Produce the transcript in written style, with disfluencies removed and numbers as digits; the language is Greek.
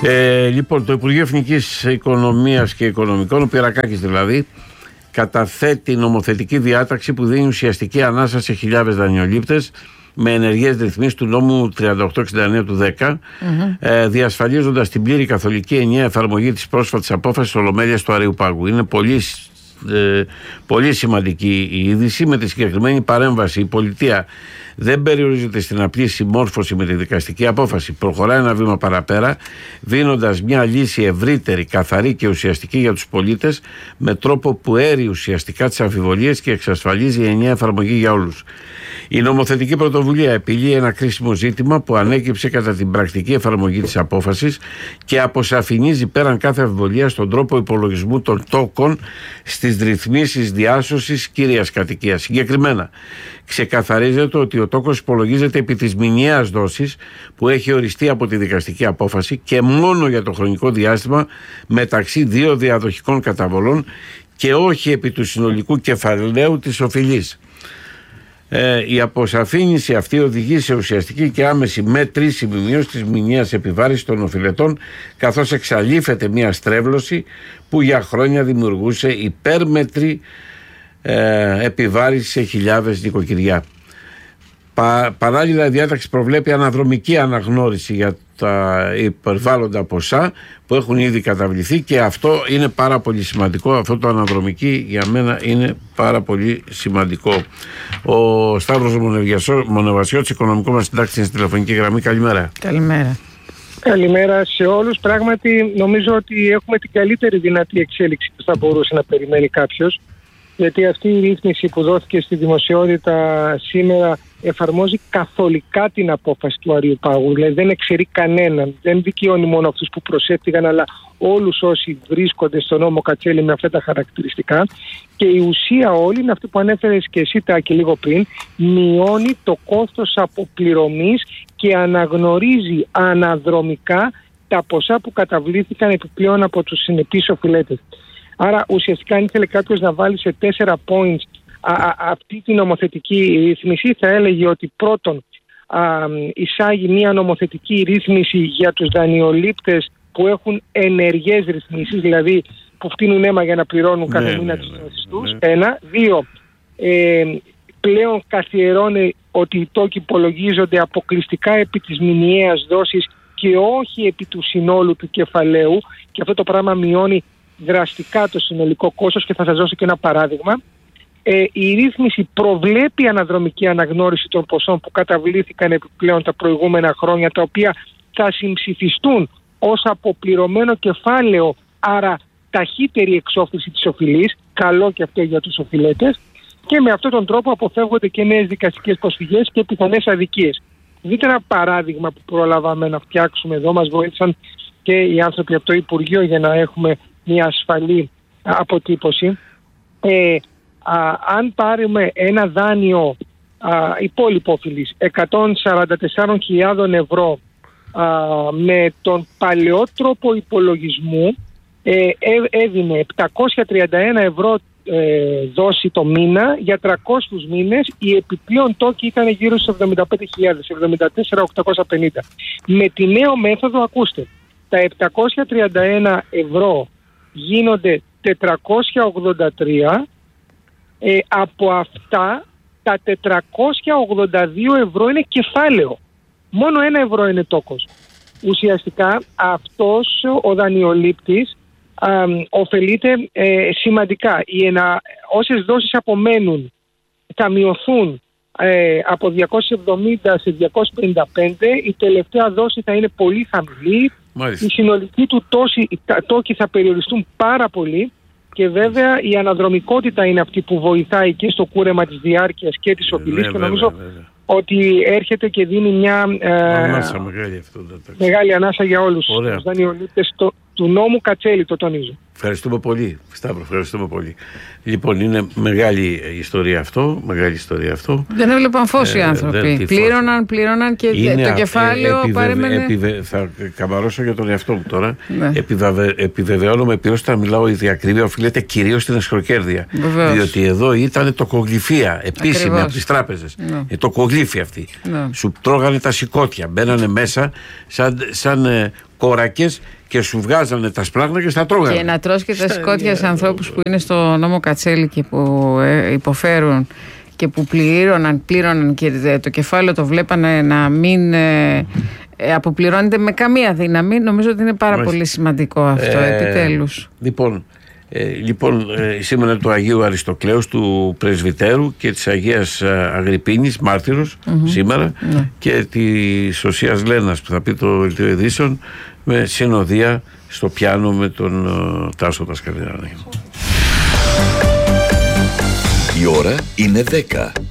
Λοιπόν, το Υπουργείο Εθνικής Οικονομίας και Οικονομικών, ο Πυρακάκης δηλαδή, καταθέτει νομοθετική διάταξη που δίνει ουσιαστική ανάσα σε χιλιάδες δανειολήπτες με ενεργές ρυθμίσεις του νόμου 3869 του 10, διασφαλίζοντας την πλήρη καθολική ενιαία εφαρμογή της πρόσφατης απόφασης Ολομέλειας του Αριουπάγου. Είναι πολύ σημαντική η είδηση. Με τη συγκεκριμένη παρέμβαση η πολιτεία δεν περιορίζεται στην απλή συμμόρφωση με τη δικαστική απόφαση. Προχωράει ένα βήμα παραπέρα, δίνοντας μια λύση ευρύτερη, καθαρή και ουσιαστική για τους πολίτες, με τρόπο που έρει ουσιαστικά τις αμφιβολίες και εξασφαλίζει ενιαία εφαρμογή για όλους. Η νομοθετική πρωτοβουλία επιλύει ένα κρίσιμο ζήτημα που ανέκυψε κατά την πρακτική εφαρμογή της απόφασης και αποσαφηνίζει πέραν κάθε αμφιβολία στον τρόπο υπολογισμού των τόκων στις ρυθμίσεις διάσωσης κύριας κατοικίας. Συγκεκριμένα, ξεκαθαρίζεται ότι ο τόκος υπολογίζεται επί της μηνιαίας δόσης που έχει οριστεί από τη δικαστική απόφαση και μόνο για το χρονικό διάστημα μεταξύ δύο διαδοχικών καταβολών και όχι επί του συνολικού κεφαλαίου της οφειλής. Η αποσαφήνιση αυτή οδηγεί σε ουσιαστική και άμεση μετρήσιμη μείωση της μηνιαίας επιβάρησης των οφειλετών, καθώς εξαλείφεται μια στρέβλωση που για χρόνια δημιουργούσε υπέρμετρη επιβάρηση σε χιλιάδες νοικοκυριά. Παράλληλα, η διάταξη προβλέπει αναδρομική αναγνώριση για τα υπερβάλλοντα ποσά που έχουν ήδη καταβληθεί και αυτό είναι πάρα πολύ σημαντικό. Αυτό το αναδρομική για μένα είναι πάρα πολύ σημαντικό. Ο Σταύρος Μονεβασιώτης, οικονομικό μας συντάκτης, στην τηλεφωνική γραμμή. Καλημέρα. Καλημέρα. Καλημέρα σε όλους. Πράγματι νομίζω ότι έχουμε την καλύτερη δυνατή εξέλιξη που θα μπορούσε να περιμένει κάποιος, γιατί αυτή η ρύθμιση που δόθηκε στη δημοσιότητα σήμερα εφαρμόζει καθολικά την απόφαση του Αριουπάγου. Δηλαδή δεν εξαιρεί κανέναν, δεν δικαιώνει μόνο αυτούς που προσέφτηκαν, αλλά όλους όσοι βρίσκονται στον νόμο Κατσέλη με αυτά τα χαρακτηριστικά. Και η ουσία όλη είναι αυτή που ανέφερες και εσύ Τάκη λίγο πριν, μειώνει το κόστος αποπληρωμής και αναγνωρίζει αναδρομικά τα ποσά που καταβλήθηκαν επιπλέον από τους συνεπείς οφειλέτες. Άρα ουσιαστικά αν ήθελε κάποιος να βάλει σε 4 points αυτή τη νομοθετική ρύθμιση, θα έλεγε ότι πρώτον εισάγει μια νομοθετική ρύθμιση για τους δανειολήπτες που έχουν ενεργές ρυθμίσεις, δηλαδή που φτύνουν αίμα για να πληρώνουν κάθε μήνα τις δόσεις τους. Ένα. Δύο, πλέον καθιερώνει ότι οι τόκοι υπολογίζονται αποκλειστικά επί της μηνιαίας δόσης και όχι επί του συνόλου του κεφαλαίου, και αυτό το πράγμα μειώνει δραστικά το συνολικό κόστος. Και θα σας δώσω και ένα παράδειγμα. Η ρύθμιση προβλέπει αναδρομική αναγνώριση των ποσών που καταβλήθηκαν επιπλέον τα προηγούμενα χρόνια, τα οποία θα συμψηφιστούν ως αποπληρωμένο κεφάλαιο, άρα ταχύτερη εξόφληση της οφειλής, καλό και αυτό για τους οφειλέτες, και με αυτόν τον τρόπο αποφεύγονται και νέες δικαστικές προσφυγές και πιθανές αδικίες. Δείτε ένα παράδειγμα που προλάβαμε να φτιάξουμε εδώ, μας βοήθησαν και οι άνθρωποι από το Υπουργείο για να έχουμε μια ασφαλή αποτύπωση. Αν πάρουμε ένα δάνειο υπόλοιπο οφειλής 144.000 ευρώ με τον παλαιό τρόπο υπολογισμού, έδινε 731 ευρώ δόση το μήνα για 300 μήνες. Οι επιπλέον τόκοι ήταν γύρω στους 75.000, 74.850. Με τη νέο μέθοδο, ακούστε, τα 731 ευρώ γίνονται 483. Από αυτά τα 482 ευρώ είναι κεφάλαιο. Μόνο 1 ευρώ είναι τόκος. Ουσιαστικά αυτός ο δανειολήπτης ωφελείται σημαντικά. Όσες δόσεις απομένουν θα μειωθούν από 270 σε 255. Η τελευταία δόση θα είναι πολύ χαμηλή. Η συνολική του τόκοι θα περιοριστούν πάρα πολύ. Και βέβαια η αναδρομικότητα είναι αυτή που βοηθάει και στο κούρεμα της διάρκειας και της οφειλής, και νομίζω ότι έρχεται και δίνει μια μεγάλη ανάσα για όλους τους δανειολήπτες του νόμου Κατσέλη, το τονίζω. Ευχαριστούμε πολύ, Σταύρο, ευχαριστούμε πολύ. Λοιπόν, είναι μεγάλη ιστορία αυτό. Δεν έβλεπαν φως οι άνθρωποι. Πλήρωναν και το κεφάλαιο παρέμενε. Θα καμαρώσω για τον εαυτό μου τώρα. Ναι. Επιβεβαιώνομαι ότι όταν μιλάω η διακρίβεια οφείλεται κυρίως στην αισχροκέρδεια. Διότι εδώ ήταν τοκογλυφία επίσημη από τις τράπεζες. Ναι. Τοκογλύφοι αυτοί. Ναι. Σου τρώγανε τα σηκώτια, μπαίνανε μέσα σαν κόρακες και σου βγάζανε τα σπλάχνα και στα τρώγανε. Και να τρως και τα σηκώτια σε ανθρώπους που είναι στο νόμο Κατσέλη και που υποφέρουν και που πλήρωναν και το κεφάλαιο το βλέπανε να μην αποπληρώνεται με καμία δύναμη. Νομίζω ότι είναι πάρα πολύ σημαντικό αυτό, επιτέλους. Λοιπόν, σήμερα του Αγίου Αριστοκλέους, του Πρεσβυτέρου και της Αγίας Αγρυπίνης, μάρτυρος σήμερα, και της Οσίας Λένας που θα πει το Δελτίο Ειδήσεων, με συνοδεία στο πιάνο με τον Τάσο Δασκαλιάδη. Η ώρα είναι 10.